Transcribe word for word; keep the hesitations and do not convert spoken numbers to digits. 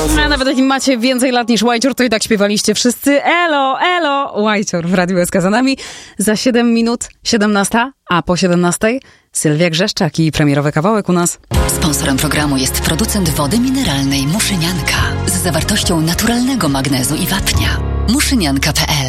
A nawet jak macie więcej lat niż Łajcior, to i tak śpiewaliście wszyscy elo, elo, Łajcior w Radiu S K za nami. Za siedem minut siedemnasta, a po siedemnastej Sylwia Grzeszczak i premierowy kawałek u nas. Sponsorem programu jest producent wody mineralnej Muszynianka z zawartością naturalnego magnezu i wapnia. muszynianka kropka p l